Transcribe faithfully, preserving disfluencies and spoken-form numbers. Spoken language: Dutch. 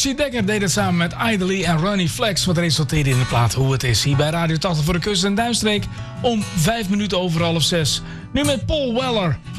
Roxy Dekker deed het samen met Idly en Ronnie Flex, wat resulteerde in de plaat Hoe Het Is. Hier bij Radio tachtig voor de Kust en Duinstreek om vijf minuten over half zes. Nu met Paul Weller.